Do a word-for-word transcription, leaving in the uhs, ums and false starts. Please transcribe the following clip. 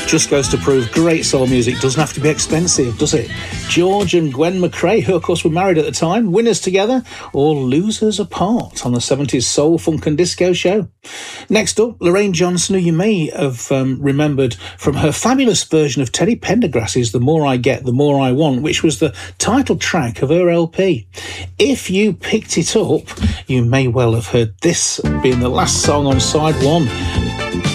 Just goes to prove great soul music doesn't have to be expensive, does it? George and Gwen McRae, who of course were married at the time, winners together or losers apart on the seventies soul, funk and disco show. Next up, Lorraine Johnson, who you may have um, remembered from her fabulous version of Teddy Pendergrass's The More I Get, The More I Want, which was the title track of her L P. If you picked it up, you may well have heard this being the last song on side one.